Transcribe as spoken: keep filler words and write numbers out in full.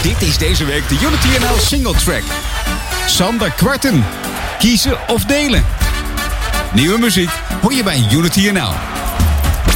Dit is deze week de Unity N L Single Track. Sander Kwarten. Kiezen of delen. Nieuwe muziek hoor je bij Unity N L.